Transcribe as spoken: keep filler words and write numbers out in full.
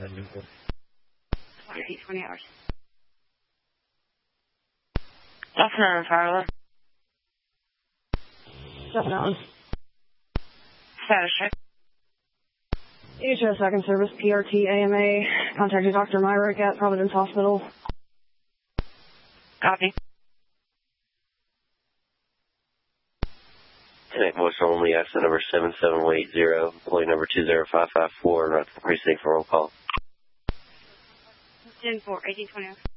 eight twenty hours. Afternoon, Tyler. Jeff Mountain. Status check. H S second service, P R T A M A. Contacted Doctor Myrick at Providence Hospital. Copy. Connect voice only, accent number seven seven eight zero, employee number two zero five five four, not the precinct for roll call. ten four, eighteen twenty hours.